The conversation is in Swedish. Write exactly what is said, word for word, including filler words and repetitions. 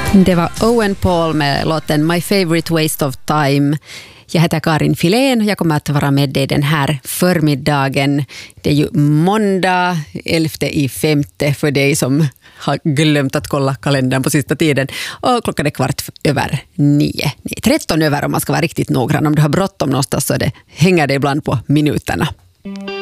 Det var Owen Paul med låten My Favorite Waste of Time. Jag heter Karin Filén och jag kommer att vara med dig den här förmiddagen. Det är ju måndag, elfte i femte för dig som har glömt att kolla kalendern på sista tiden. Och klockan är kvart över nio. Nej, tretton över om man ska vara riktigt noggrann. Om du har bråttom någonstans så det hänger det ibland på minuterna.